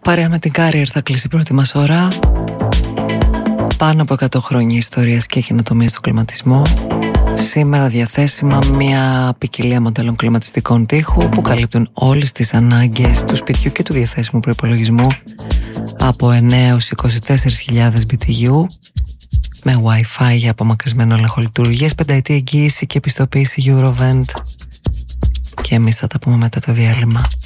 Παρέα με την Carrier θα κλείσει η πρώτη μας ώρα. Πάνω από 100 χρόνια ιστορίας και καινοτομίας στο κλιματισμό. Σήμερα διαθέσιμα μια ποικιλία μοντέλων κλιματιστικών τοίχου που καλύπτουν όλες τις ανάγκες του σπιτιού και του διαθέσιμου προϋπολογισμού από 9 έως 24.000 BTU με Wi-Fi για απομακρυσμένο έλεγχο λειτουργίας, 5ετή εγγύηση και επιστοποίηση Eurovent. Και εμείς θα τα πούμε μετά το διάλειμμα.